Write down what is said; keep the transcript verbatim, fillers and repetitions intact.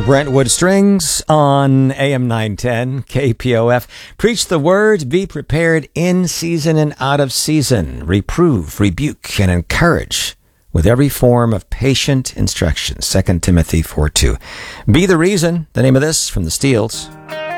Brentwood Strings on A M nine ten, K P O F. Preach the word, be prepared in season and out of season. Reprove, rebuke, and encourage with every form of patient instruction. Second Timothy four two. Be the reason, the name of this from the Steels.